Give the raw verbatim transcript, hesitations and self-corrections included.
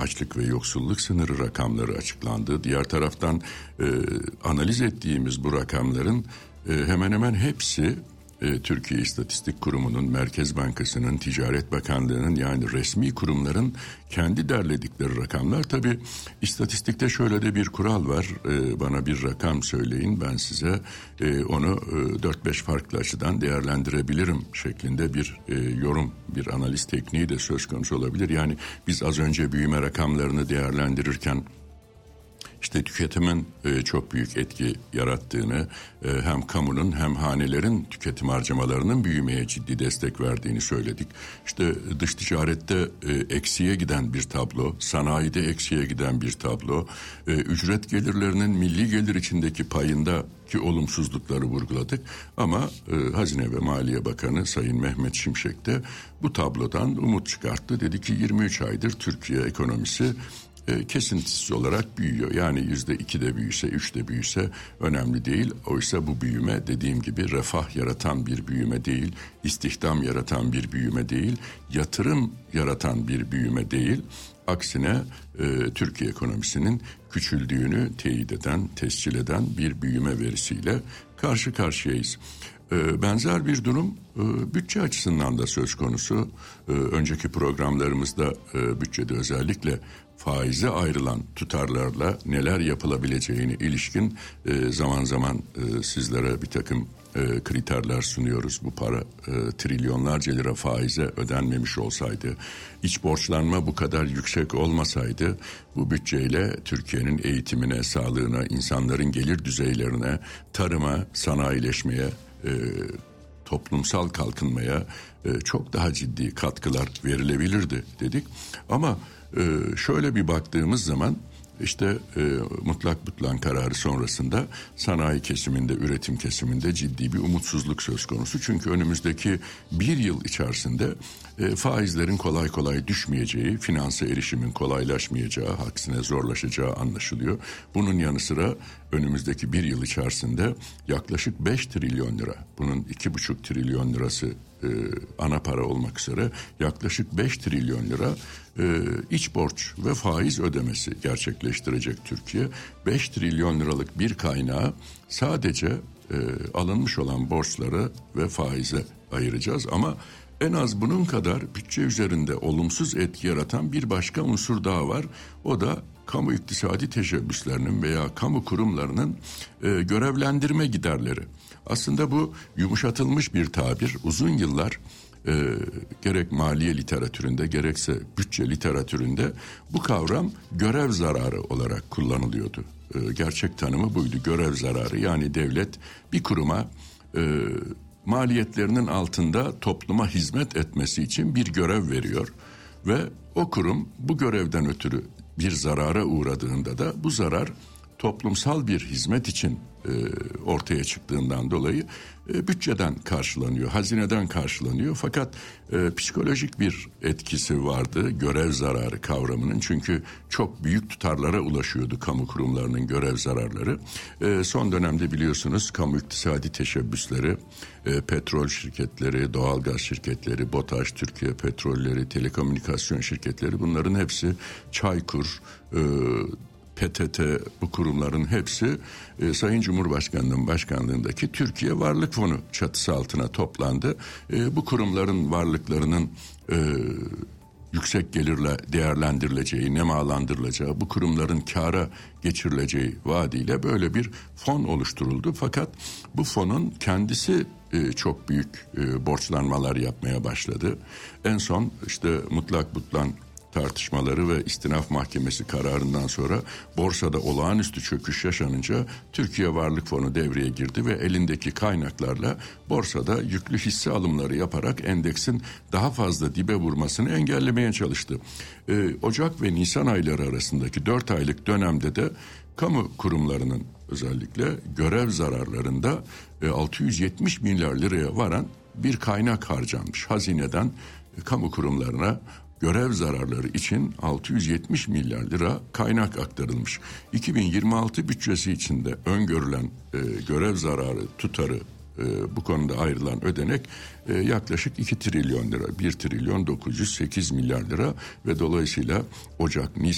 açlık ve yoksulluk sınırı rakamları açıklandı. Diğer taraftan e, analiz ettiğimiz bu rakamların e, hemen hemen hepsi e, Türkiye İstatistik Kurumu'nun, Merkez Bankası'nın, Ticaret Bakanlığı'nın, yani resmi kurumların kendi derledikleri rakamlar. Tabii istatistikte şöyle de bir kural var. E, bana bir rakam söyleyin, ben size e, onu e, dört beş farklı açıdan değerlendirebilirim şeklinde bir e, yorum, bir analiz tekniği de söz konusu olabilir. Yani biz az önce büyüme rakamlarını değerlendirirken İşte tüketimin e, çok büyük etki yarattığını, e, hem kamunun hem hanelerin tüketim harcamalarının büyümeye ciddi destek verdiğini söyledik. İşte dış ticarette e, eksiye giden bir tablo, sanayide eksiye giden bir tablo, e, ücret gelirlerinin milli gelir içindeki payındaki olumsuzlukları vurguladık. Ama e, Hazine ve Maliye Bakanı Sayın Mehmet Şimşek de bu tablodan umut çıkarttı. Dedi ki yirmi üç aydır Türkiye ekonomisi kesintisiz olarak büyüyor. Yani yüzde ikide büyüse, üçte büyüse önemli değil. Oysa bu büyüme, dediğim gibi, refah yaratan bir büyüme değil, istihdam yaratan bir büyüme değil, yatırım yaratan bir büyüme değil. Aksine e, Türkiye ekonomisinin küçüldüğünü teyit eden, tescil eden bir büyüme verisiyle karşı karşıyayız. E, benzer bir durum e, bütçe açısından da söz konusu. E, önceki programlarımızda e, bütçede özellikle faize ayrılan tutarlarla neler yapılabileceğine ilişkin e, zaman zaman e, sizlere bir takım e, kriterler sunuyoruz. Bu para e, trilyonlarca lira faize ödenmemiş olsaydı, iç borçlanma bu kadar yüksek olmasaydı, bu bütçeyle Türkiye'nin eğitimine, sağlığına, insanların gelir düzeylerine, tarıma, sanayileşmeye, e, toplumsal kalkınmaya e, çok daha ciddi katkılar verilebilirdi dedik. Ama Ee, şöyle bir baktığımız zaman işte e, mutlak butlan kararı sonrasında sanayi kesiminde, üretim kesiminde ciddi bir umutsuzluk söz konusu. Çünkü önümüzdeki bir yıl içerisinde e, faizlerin kolay kolay düşmeyeceği, finanse erişimin kolaylaşmayacağı, aksine zorlaşacağı anlaşılıyor. Bunun yanı sıra önümüzdeki bir yıl içerisinde yaklaşık beş trilyon lira, bunun iki buçuk trilyon lirası e, ana para olmak üzere yaklaşık beş trilyon lira e, iç borç ve faiz ödemesi gerçekleştirecek Türkiye. beş trilyon liralık bir kaynağı sadece e, alınmış olan borçlara ve faize ayıracağız. Ama en az bunun kadar bütçe üzerinde olumsuz etki yaratan bir başka unsur daha var. O da kamu iktisadi teşebbüslerinin veya kamu kurumlarının e, görevlendirme giderleri. Aslında bu yumuşatılmış bir tabir. Uzun yıllar e, gerek maliye literatüründe gerekse bütçe literatüründe bu kavram görev zararı olarak kullanılıyordu. E, gerçek tanımı buydu, görev zararı. Yani devlet bir kuruma e, maliyetlerinin altında topluma hizmet etmesi için bir görev veriyor ve o kurum bu görevden ötürü bir zarara uğradığında da bu zarar toplumsal bir hizmet için e, ortaya çıktığından dolayı e, bütçeden karşılanıyor, hazineden karşılanıyor. Fakat e, psikolojik bir etkisi vardı görev zararı kavramının. Çünkü çok büyük tutarlara ulaşıyordu kamu kurumlarının görev zararları. E, son dönemde biliyorsunuz kamu iktisadi teşebbüsleri, e, petrol şirketleri, doğalgaz şirketleri, BOTAŞ, Türkiye Petrolleri, telekomünikasyon şirketleri, bunların hepsi, Çaykur, e, P T T, bu kurumların hepsi e, Sayın Cumhurbaşkanı'nın başkanlığındaki Türkiye Varlık Fonu çatısı altına toplandı. E, bu kurumların varlıklarının e, yüksek gelirle değerlendirileceği, nemalandırılacağı, bu kurumların kâra geçirileceği vaadiyle böyle bir fon oluşturuldu. Fakat bu fonun kendisi e, çok büyük e, borçlanmalar yapmaya başladı. En son işte mutlak butlan tartışmaları ve istinaf mahkemesi kararından sonra borsada olağanüstü çöküş yaşanınca Türkiye Varlık Fonu devreye girdi ve elindeki kaynaklarla borsada yüklü hisse alımları yaparak endeksin daha fazla dibe vurmasını engellemeye çalıştı. Ee, Ocak ve Nisan ayları arasındaki dört aylık dönemde de kamu kurumlarının özellikle görev zararlarında e, altı yüz yetmiş milyar liraya varan bir kaynak harcanmış. Hazineden e, kamu kurumlarına görev zararları için altı yüz yetmiş milyar lira kaynak aktarılmış. iki bin yirmi altı bütçesi içinde öngörülen e, görev zararı tutarı, e, bu konuda ayrılan ödenek e, yaklaşık iki trilyon lira, bir trilyon dokuz yüz sekiz milyar lira ve dolayısıyla Ocak, Nisan